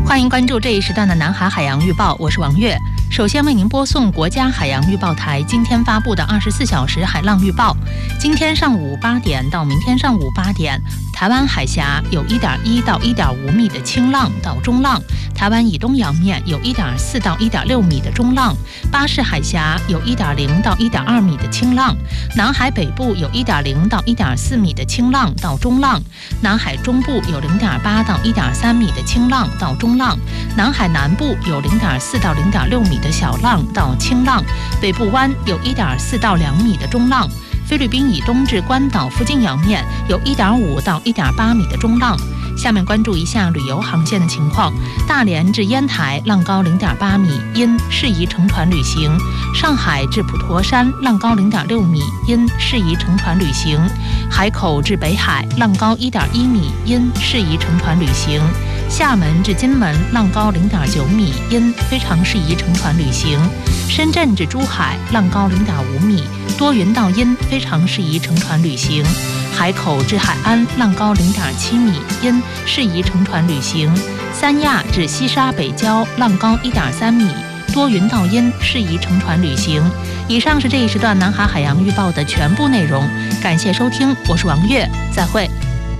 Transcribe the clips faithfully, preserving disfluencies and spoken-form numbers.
欢迎关注这一时段的南海海洋预报，我是王悦。首先为您播送国家海洋预报台今天发布的二十四小时海浪预报。今天上午八点到明天上午八点，台湾海峡有 一点一到一点五米的轻浪到中浪，台湾以东洋面有 一点四到一点六米的中浪，巴士海峡有 一点零到一点二米的轻浪，南海北部有 一点零到一点四米的轻浪到中浪，南海中部有 零点八到一点三米的轻浪到中浪，南海南部有 零点四到零点六米的小浪到轻浪，北部湾有 一点四到两米的中浪，菲律宾以东至关岛附近洋面有 一点五到一点八米的中浪。下面关注一下旅游航线的情况。大连至烟台浪高 零点八米，因适宜乘船旅行；上海至普陀山浪高 零点六米，因适宜乘船旅行；海口至北海浪高 一点一米，因适宜乘船旅行；厦门至金门浪高 零点九米，因非常适宜乘船旅行；深圳至珠海浪高 零点五米，多云到阴，非常适宜乘船旅行；海口至海安浪高 零点七米，因适宜乘船旅行；三亚至西沙北礁浪高 一点三米，多云到阴，适宜乘船旅行。以上是这一时段南海海洋预报的全部内容，感谢收听，我是王悦，再会。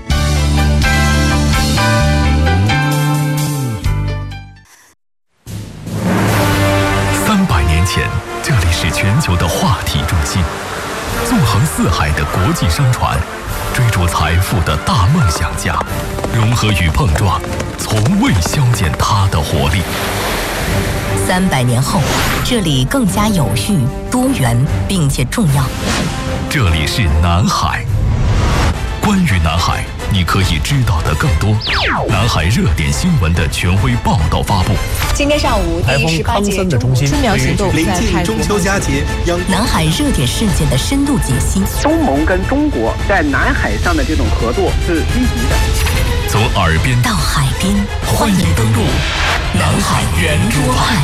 三百年前，这里是全球的话题中心，纵横四海的国际商船，追逐财富的大梦想家，融合与碰撞，从未消减它的活力。 三百年后，这里更加有序、多元，并且重要。 这里是南海。关于南海，你可以知道的更多。南海热点新闻的权威报道发布。 今天上午第十八届春苗行动临近中秋佳节， 南海热点事件的深度解析。 东盟跟中国在南海上的这种合作是积极的。 从耳边到海边， 欢迎登陆南海圆桌派。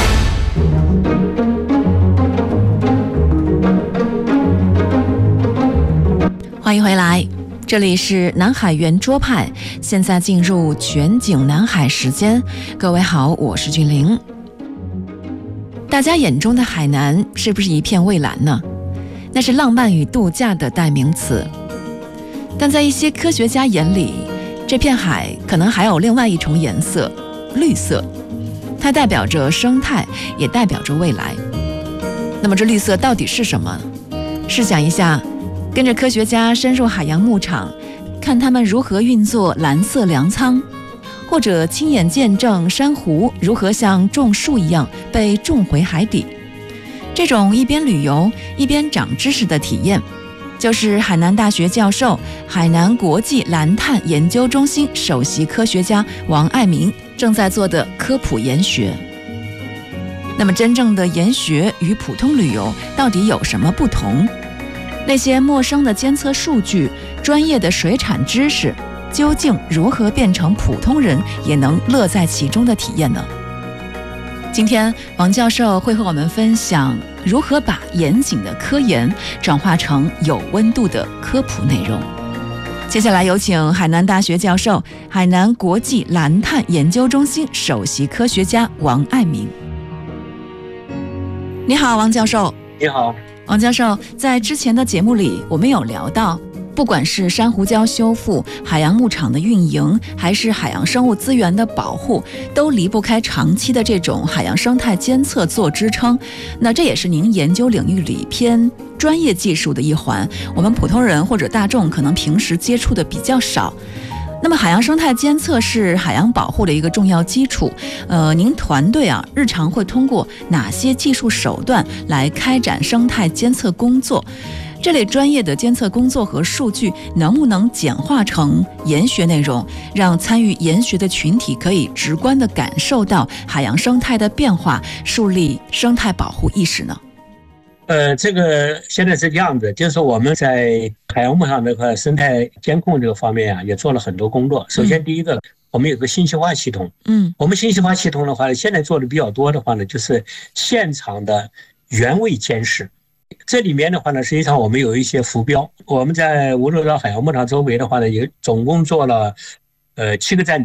欢迎回来，这里是南海圆桌派，现在进入全景南海时间。各位好，我是俊玲。大家眼中的海南是不是一片蔚蓝呢？那是浪漫与度假的代名词。但在一些科学家眼里，这片海可能还有另外一重颜色，绿色。它代表着生态，也代表着未来。那么这绿色到底是什么？试想一下，跟着科学家深入海洋牧场，看他们如何运作蓝色粮仓，或者亲眼见证珊瑚如何像种树一样被种回海底。这种一边旅游一边长知识的体验，就是海南大学教授、海南国际蓝碳研究中心首席科学家王爱民正在做的科普研学。那么真正的研学与普通旅游到底有什么不同？那些陌生的监测数据、专业的水产知识，究竟如何变成普通人也能乐在其中的体验呢？今天王教授会和我们分享如何把严谨的科研转化成有温度的科普内容。接下来有请海南大学教授、海南国际蓝碳研究中心首席科学家王爱民。你好，王教授。 你好。 王教授，在之前的节目里，我们有聊到，不管是珊瑚礁修复、海洋牧场的运营，还是海洋生物资源的保护，都离不开长期的这种海洋生态监测做支撑。那这也是您研究领域里偏专业技术的一环，我们普通人或者大众可能平时接触的比较少。那么海洋生态监测是海洋保护的一个重要基础，呃，您团队啊，日常会通过哪些技术手段来开展生态监测工作？这类专业的监测工作和数据能不能简化成研学内容，让参与研学的群体可以直观地感受到海洋生态的变化，树立生态保护意识呢？ 呃，这个现在是这样子，就是我们在海洋牧场这块生态监控这个方面啊，也做了很多工作。首先，第一个，我们有个信息化系统。嗯，我们信息化系统的话，现在做的比较多的话呢，就是现场的原位监视。这里面的话呢，实际上我们有一些浮标。我们在梧州岛海洋牧场周围的话呢，也总共做了呃七个站点。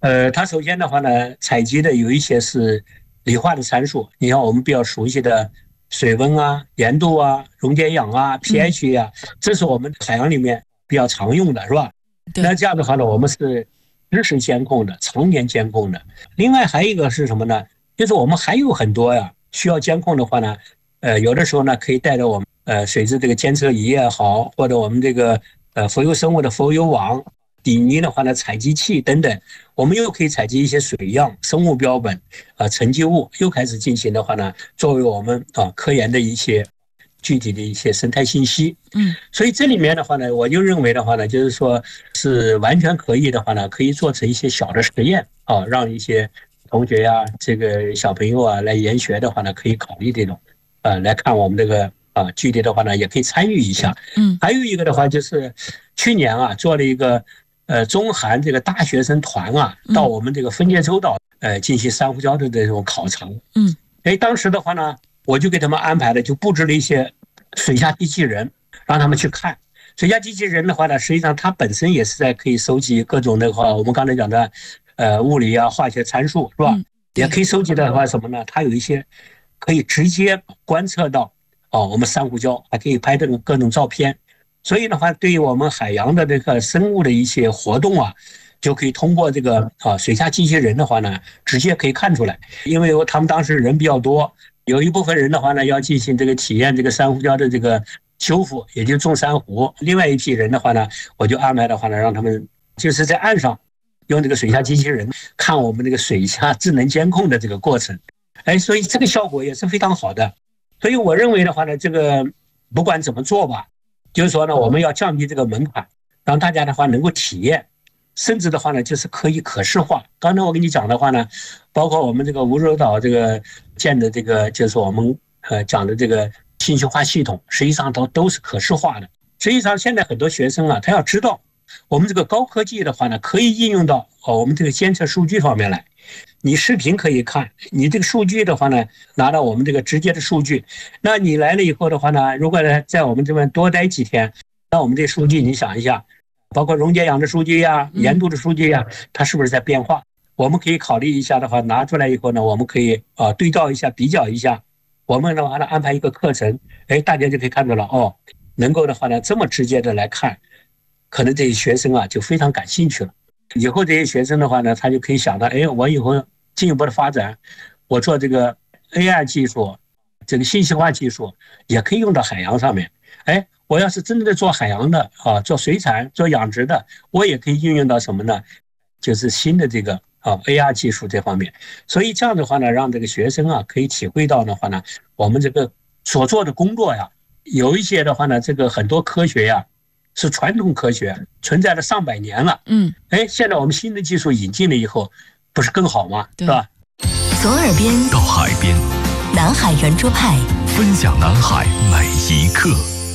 呃，它首先的话呢，采集的有一些是理化的参数，你像我们比较熟悉的水温啊、盐度啊、溶解氧啊、pH 啊，这是我们海洋里面比较常用的，是吧？那这样的话呢，我们是实时监控的，常年监控的。另外还有一个是什么呢？就是我们还有很多呀需要监控的话呢，呃，有的时候呢可以带着我们呃水质这个监测仪也好，或者我们这个呃浮游生物的浮游网、底泥的话呢采集器等等，我们又可以采集一些水样、生物标本啊、呃、沉积物，又开始进行的话呢，作为我们啊科研的一些具体的一些生态信息。 嗯， 所以这里面的话呢，我就认为的话呢，就是说是完全可以的话呢，可以做成一些小的实验啊，让一些同学呀、啊，这个小朋友啊来研学的话呢，可以考虑这种，呃，来看我们这个啊，具体的话呢，也可以参与一下。 嗯， 还有一个的话就是去年啊，做了一个呃中韩这个大学生团啊，到我们这个分界洲岛呃进行珊瑚礁的这种考察。 嗯， 哎，当时的话呢，我就给他们安排了，就布置了一些水下机器人，让他们去看。水下机器人的话呢，实际上它本身也是在可以收集各种的话，我们刚才讲的。呃，物理啊，化学参数是吧？嗯、也可以收集的话什么呢？它有一些可以直接观测到哦，我们珊瑚礁，还可以拍这种各种照片。所以的话，对于我们海洋的这个生物的一些活动啊，就可以通过这个啊水下机器人的话呢，直接可以看出来。因为他们当时人比较多，有一部分人的话呢，要进行这个体验这个珊瑚礁的这个修复，也就种珊瑚；另外一批人的话呢，我就安排的话呢，让他们就是在岸上。用这个水下机器人看我们这个水下智能监控的这个过程，哎，所以这个效果也是非常好的。所以我认为的话呢，这个不管怎么做吧，就是说呢，我们要降低这个门槛，让大家的话能够体验，甚至的话呢，就是可以可视化。刚才我跟你讲的话呢，包括我们这个泸州岛这个建的这个，就是我们呃讲的这个信息化系统，实际上都都是可视化的。实际上现在很多学生啊，他要知道。我们这个高科技的话呢，可以应用到哦我们这个监测数据方面来。你视频可以看，你这个数据的话呢，拿到我们这个直接的数据。那你来了以后的话呢，如果呢在我们这边多待几天，那我们这数据你想一下，包括溶解氧的数据呀、盐度的数据呀，它是不是在变化？我们可以考虑一下的话，拿出来以后呢，我们可以啊对照一下、比较一下。我们的话呢安排一个课程，哎，大家就可以看到了哦，能够的话呢这么直接的来看。可能这些学生啊就非常感兴趣了。以后这些学生的话呢，他就可以想到，哎，我以后进一步的发展，我做这个 A I 技术，这个信息化技术也可以用到海洋上面。哎，我要是真正的做海洋的啊，做水产、做养殖的，我也可以运用到什么呢？就是新的这个啊 A R 技术这方面。所以这样的话呢，让这个学生啊可以体会到的话呢，我们这个所做的工作呀，有一些的话呢，这个很多科学呀。是传统科学存在了上百年了， 嗯， 哎，现在我们新的技术引进了以后，不是更好吗？是吧？ 从耳边到海边， 南海圆桌派分享南海每一刻。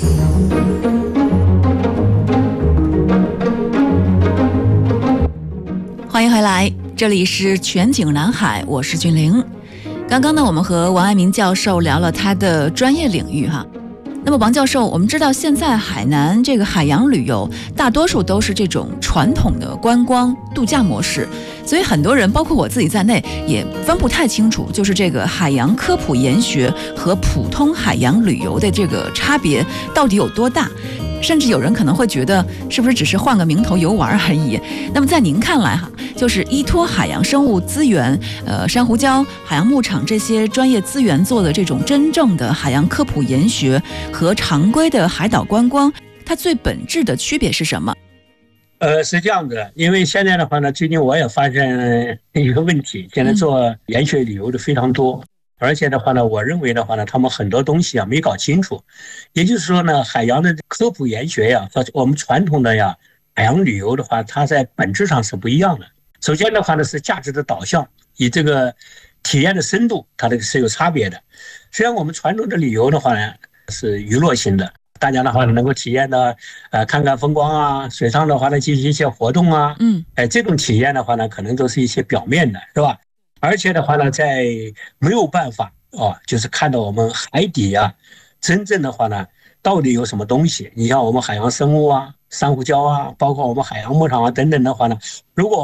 欢迎回来，这里是全景南海，我是俊玲。刚刚呢，我们和王爱民教授聊了他的专业领域哈。那么王教授，我们知道现在海南这个海洋旅游大多数都是这种传统的观光度假模式，所以很多人包括我自己在内也分不太清楚，就是这个海洋科普研学和普通海洋旅游的这个差别到底有多大，甚至有人可能会觉得是不是只是换个名头游玩而已。那么在您看来哈，就是依托海洋生物资源、呃珊瑚礁、海洋牧场这些专业资源做的这种真正的海洋科普研学和常规的海岛观光，它最本质的区别是什么？ 呃，是这样的，因为现在的话呢，最近我也发现一个问题，现在做研学旅游的非常多。嗯，而且的话呢，我认为的话呢，他们很多东西啊没搞清楚。也就是说呢，海洋的科普研学呀，和我们传统的呀海洋旅游的话，它在本质上是不一样的。首先的话呢，是价值的导向，以这个体验的深度，它这个是有差别的。虽然我们传统的旅游的话呢是娱乐性的，大家的话能够体验的，呃，看看风光啊，水上的话呢进行一些活动啊， 嗯， 哎，这种体验的话呢，可能都是一些表面的，是吧？而且的话呢，在没有办法哦，就是看到我们海底啊，真正的话呢，到底有什么东西？你像我们海洋生物啊、珊瑚礁啊，包括我们海洋牧场啊等等的话呢，如果我们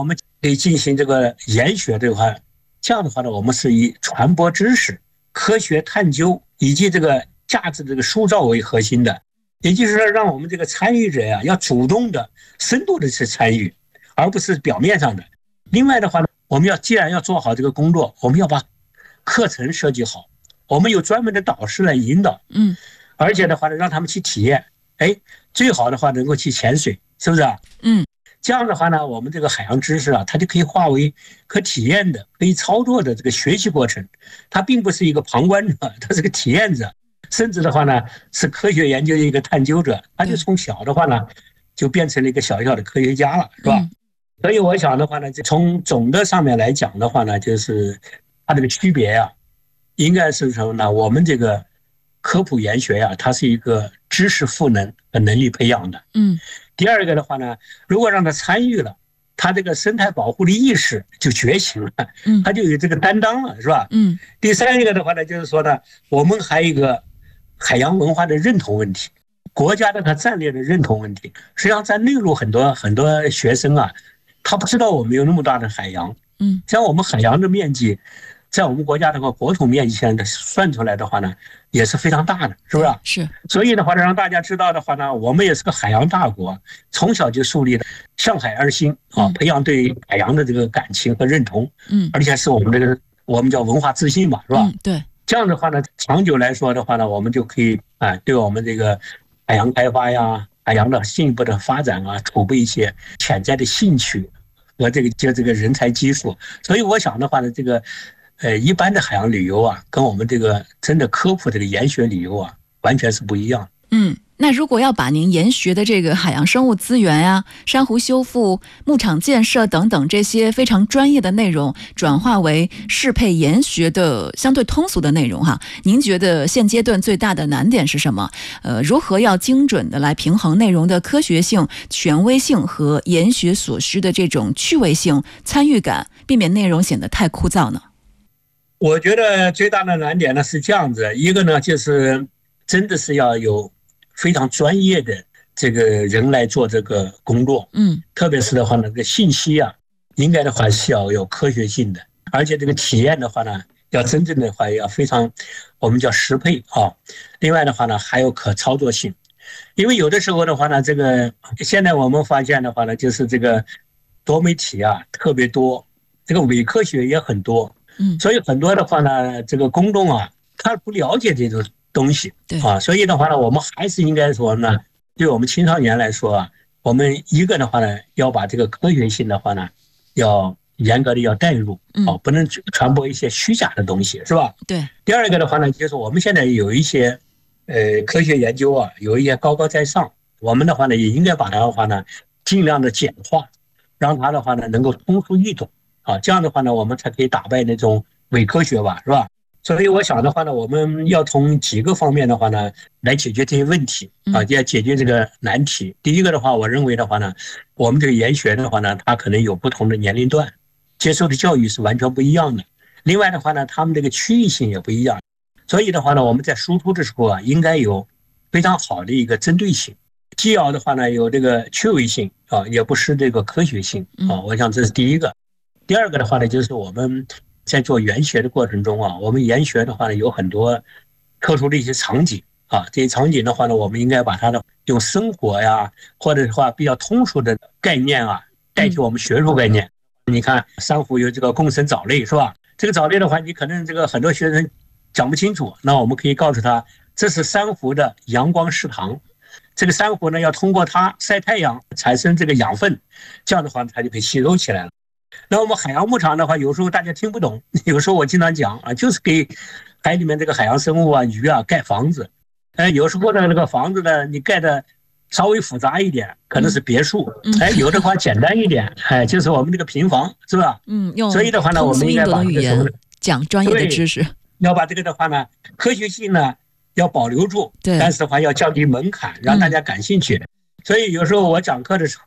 可以进行这个研学的话，这样的话呢，我们是以传播知识、科学探究以及这个价值这个塑造为核心的，也就是说，让我们这个参与者呀、啊，要主动的、深度的去参与，而不是表面上的。另外的话呢，我们要既然要做好这个工作，我们要把课程设计好，我们有专门的导师来引导， 嗯， 而且的话呢，让他们去体验，哎，最好的话能够去潜水，是不是啊？ 嗯。 这样的话呢，我们这个海洋知识啊，它就可以化为可体验的、可以操作的这个学习过程。它并不是一个旁观者，它是个体验者，甚至的话呢，是科学研究的一个探究者。他就从小的话呢，就变成了一个小小的科学家了，是吧？所以我想的话呢，从总的上面来讲的话呢，就是它这个区别呀、啊，应该是什么呢？我们这个科普研学呀、啊，它是一个知识赋能和能力培养的， 嗯。 第二个的话呢，如果让他参与了，他这个生态保护的意识就觉醒了，他就有这个担当了，是吧？ 嗯。 第三一个的话呢，就是说呢，我们还有一个海洋文化的认同问题，国家的它战略的认同问题。实际上在内陆很多很多学生啊，他不知道我们有那么大的海洋， 嗯， 像我们海洋的面积，在我们国家的话，国土面积现在算出来的话呢，也是非常大的，是不是？ 是。 所以的话，让大家知道的话呢，我们也是个海洋大国，从小就树立了向海而兴啊，培养对海洋的这个感情和认同， 嗯， 而且是我们这个我们叫文化自信嘛，是吧？ 嗯，对。 这样的话呢，长久来说的话呢，我们就可以啊，对我们这个海洋开发呀、海洋的进一步的发展啊，储备一些潜在的兴趣和这个就这个人才基础。所以我想的话呢，这个。呃，一般的海洋旅游啊，跟我们这个真的科普这个研学旅游啊，完全是不一样。 嗯，那如果要把您研学的这个海洋生物资源呀、珊瑚修复、牧场建设等等这些非常专业的内容，转化为适配研学的相对通俗的内容哈，您觉得现阶段最大的难点是什么？呃，如何要精准的来平衡内容的科学性、权威性和研学所需的这种趣味性、参与感，避免内容显得太枯燥呢？ 我觉得最大的难点呢是这样子，一个呢就是真的是要有非常专业的这个人来做这个工作， 嗯， 特别是的话呢，这个信息啊，应该的话是要有科学性的，而且这个体验的话呢，要真正的话要非常，我们叫适配啊。另外的话呢，还有可操作性，因为有的时候的话呢，这个现在我们发现的话呢，就是这个多媒体啊特别多，这个伪科学也很多。 嗯， 所以很多的话呢，这个公众啊，他不了解这种东西， 对啊，所以的话呢，我们还是应该说呢，对我们青少年来说啊，我们一个的话呢，要把这个科学性的话呢，要严格的要带入，啊，不能传播一些虚假的东西，是吧？ 对。 第二个的话呢，就是我们现在有一些呃科学研究啊，有一些高高在上，我们的话呢，也应该把它的话呢，尽量的简化，让它的话呢，能够通俗易懂。啊，这样的话呢，我们才可以打败那种伪科学吧，是吧？所以我想的话呢，我们要从几个方面的话呢，来解决这些问题啊，要解决这个难题。第一个的话，我认为的话呢，我们这个研学的话呢，它可能有不同的年龄段，接受的教育是完全不一样的。另外的话呢，他们这个区域性也不一样。所以的话呢，我们在输出的时候啊，应该有非常好的一个针对性，既要的话呢有这个趣味性啊，也不失这个科学性啊。我想这是第一个。第二个的话呢，就是我们在做研学的过程中啊，我们研学的话呢有很多特殊的一些场景啊，这些场景的话呢，我们应该把它的用生活呀，或者的话比较通俗的概念啊，代替我们学术概念。你看珊瑚有这个共生藻类，是吧？这个藻类的话，你可能这个很多学生讲不清楚，那我们可以告诉他，这是珊瑚的阳光食堂。这个珊瑚呢，要通过它晒太阳产生这个养分，这样的话它就可以吸收起来了。那我们海洋牧场的话，有时候大家听不懂，有时候我经常讲啊，就是给海里面这个海洋生物啊、鱼啊盖房子。哎，有时候呢，那个房子呢，你盖的稍微复杂一点，可能是别墅；哎，有的话简单一点，哎，就是我们这个平房，是吧？ 嗯，用所以的话呢，我们应该把这个什么讲专业的知识， 要把这个的话呢，科学性呢要保留住，但是的话要降低门槛，让大家感兴趣。所以有时候我讲课的时候，